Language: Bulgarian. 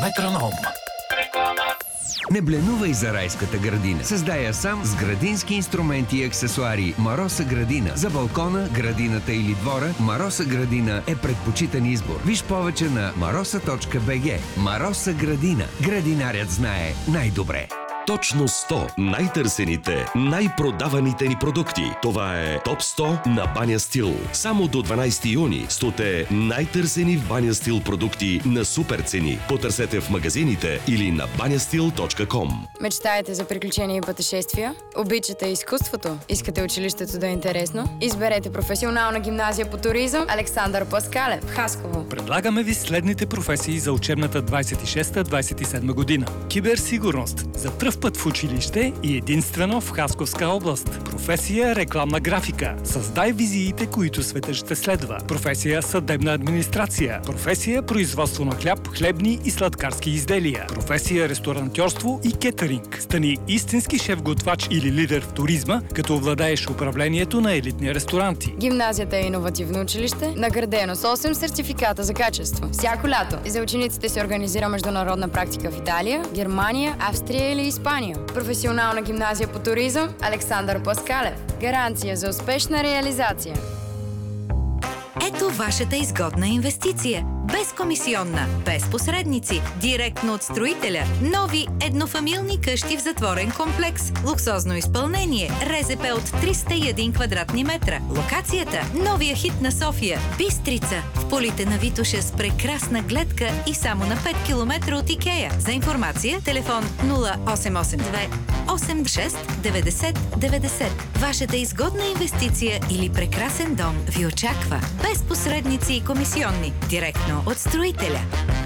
Метроном. Не бленувай за райската градина. Създай я сам с градински инструменти и аксесуари Мароса градина. За балкона, градината или двора, Мароса градина е предпочитан избор. Виж повече на marosa.bg. Мароса градина. Градинарят знае най-добре. Точно 100 най-търсените, най-продаваните ни продукти. Това е Топ 100 на Баня Стил. Само до 12 юни 100 най-търсени в Баня Стил продукти на супер цени. Потърсете в магазините или на banyaStil.com. Мечтаете за приключения и пътешествия? Обичате изкуството? Искате училището да е интересно? Изберете професионална гимназия по туризъм Александър Паскалев в Хасково. Предлагаме ви следните професии за учебната 26-27 година. Киберсигурност. За пръв път в училище и единствено в Хасковска област. Професия рекламна графика. Създай визиите, които светът ще следва. Професия съдебна администрация. Професия производство на хляб, хлебни и сладкарски изделия. Професия ресторантьорство и кетеринг. Стани истински шеф-готвач или лидер в туризма, като овладееш управлението на елитни ресторанти. Гимназията е иновативно училище, наградено с 8 сертификата за качество. Всяко лято за учениците се организира международна практика в Италия, Германия, Австрия или Испания. Професионална гимназия по туризъм Александър Паскалев. Гаранция за успешна реализация. Ето вашата изгодна инвестиция. Безкомисионна, без посредници, директно от строителя. Нови еднофамилни къщи в затворен комплекс. Луксозно изпълнение. РЗП от 301 квадратни метра. Локацията – новия хит на София. Бистрица. В полите на Витоша с прекрасна гледка и само на 5 км от Икея. За информация телефон 0882 86 90 90. Вашата изгодна инвестиция или прекрасен дом ви очаква. Без посредници и комисионни. Директно от строителя.